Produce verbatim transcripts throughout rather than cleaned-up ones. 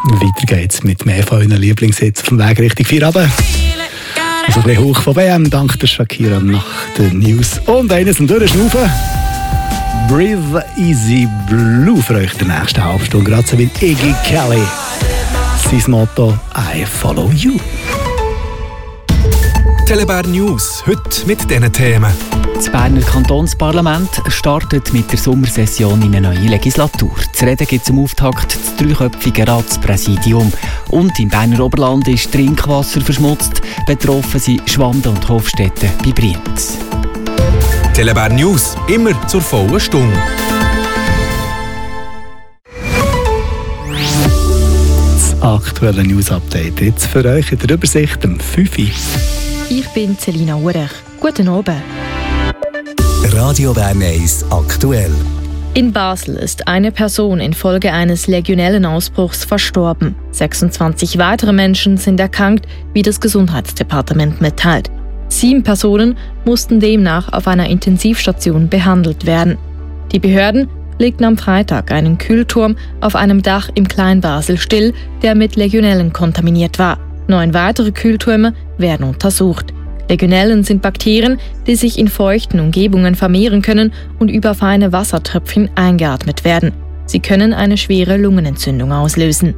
Weiter geht's mit mehr von euren Lieblingshits auf dem Weg Richtung Feierabend. Also ein bisschen hoch von B M, dank der Shakira nach den News. Und eines zum Durchschnaufen. Breathe Easy Blue für euch in der nächsten Halbstunde. Gerade so wie Iggy Kelly. Sein Motto: I follow you. Telebär News, heute mit diesen Themen. Das Berner Kantonsparlament startet mit der Sommersession in eine neue Legislatur. Zu reden gibt zum Auftakt das dreiköpfige Ratspräsidium. Und im Berner Oberland ist Trinkwasser verschmutzt. Betroffen sind Schwanden und Hofstetten bei Brienz. Telebär News, immer zur vollen Stunde. Das aktuelle News-Update jetzt für euch in der Übersicht am fünf Uhr. Ich bin Selina Urech. Guten Abend. Radio Bern eins aktuell. In Basel ist eine Person infolge eines Legionellenausbruchs verstorben. sechsundzwanzig weitere Menschen sind erkrankt, wie das Gesundheitsdepartement mitteilt. Sieben Personen mussten demnach auf einer Intensivstation behandelt werden. Die Behörden legten am Freitag einen Kühlturm auf einem Dach im Kleinbasel still, der mit Legionellen kontaminiert war. Neun weitere Kühltürme werden untersucht. Legionellen sind Bakterien, die sich in feuchten Umgebungen vermehren können und über feine Wassertröpfchen eingeatmet werden. Sie können eine schwere Lungenentzündung auslösen.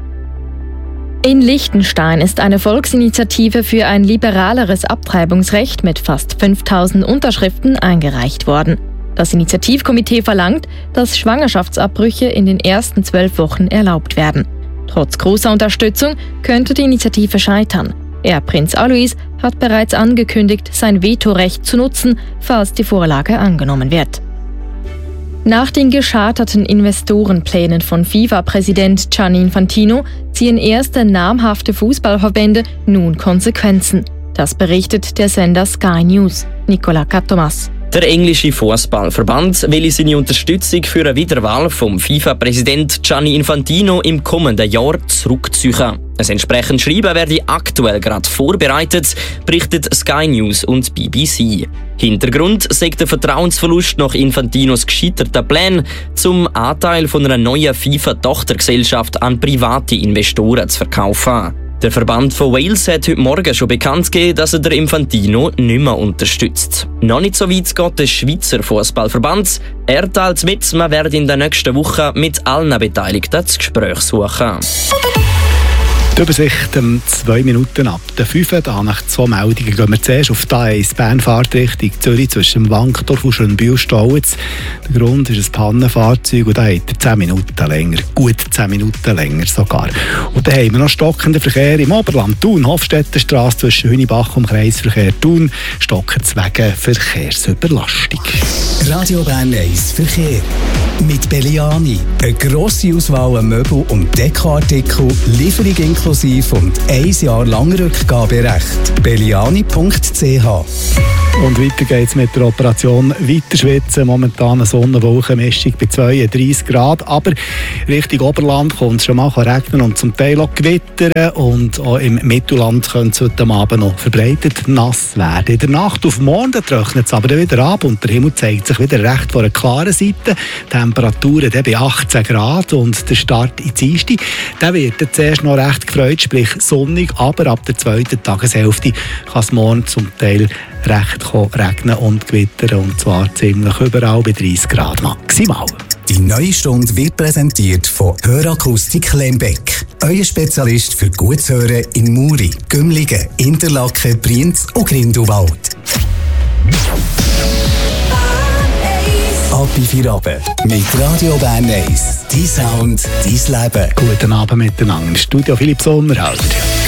In Liechtenstein ist eine Volksinitiative für ein liberaleres Abtreibungsrecht mit fast fünftausend Unterschriften eingereicht worden. Das Initiativkomitee verlangt, dass Schwangerschaftsabbrüche in den ersten zwölf Wochen erlaubt werden. Trotz großer Unterstützung könnte die Initiative scheitern. Erbprinz Alois hat bereits angekündigt, sein Vetorecht zu nutzen, falls die Vorlage angenommen wird. Nach den gescheiterten Investorenplänen von FIFA-Präsident Gianni Infantino ziehen erste namhafte Fußballverbände nun Konsequenzen. Das berichtet der Sender Sky News. Nicola Katomas. Der englische Fußballverband will seine Unterstützung für eine Wiederwahl vom FIFA-Präsident Gianni Infantino im kommenden Jahr zurückziehen. Ein entsprechendes Schreiben werde aktuell gerade vorbereitet, berichtet Sky News und B B C. Hintergrund sagt der Vertrauensverlust nach Infantinos gescheiterten Plänen, zum Anteil von einer neuen FIFA-Tochtergesellschaft an private Investoren zu verkaufen. Der Verband von Wales hat heute Morgen schon bekannt gegeben, dass er den Infantino nicht mehr unterstützt. Noch nicht so weit geht der Schweizer Fußballverband. Er teilt mit, man werde in der nächsten Woche mit allen Beteiligten das Gespräch suchen. Die Übersicht um zwei Minuten ab der fünf. Da nach zwei Meldungen gehen wir zuerst auf die A eins Bernfahrt Richtung Zürich zwischen dem Wankdorf und Schönbühl-Stolz. Der Grund ist ein Pannenfahrzeug und da hat er zehn Minuten länger. Gut zehn Minuten länger sogar. Und dann haben wir noch stockenden Verkehr im Oberland. Thun, Hofstettenstrasse zwischen Hünibach und Kreisverkehr Thun. Stocken wegen Verkehrsüberlastung. Radio Bern eins Verkehr. Mit Belliani. Eine grosse Auswahl an Möbel- und Dekoartikel, Lieferung inklusive und ein Jahr lang Rückgaberecht. belliani punkt c h. Und weiter geht's mit der Operation Weiterschwitzen. Momentan eine Sonnenwolkenmischung bei zweiunddreissig Grad. Aber Richtung Oberland kommt es schon mal regnen und zum Teil auch gewittern. Und auch im Mittelland könnte es heute Abend noch verbreitet nass werden. In der Nacht auf morgen trocknet es aber wieder ab und der Himmel zeigt sich wieder recht von einer klaren Seite. Die Temperaturen bei achtzehn Grad und der Start in die Dienstag, der wird zuerst noch recht gefreut, sprich sonnig, aber ab der zweiten Tageshälfte kann es morgen zum Teil recht regnen und gewittern, und zwar ziemlich überall bei dreißig Grad maximal. Die neue Stunde wird präsentiert von Hörakustik Lembeck. Euer Spezialist für gutes Hören in Muri, Gümligen, Interlaken, Brienz und Grindelwald. Ab in Feierabend mit Radio Bern eins. Dein Sound, dein Leben. Guten Abend miteinander. Studio Philipp Sommerhalter.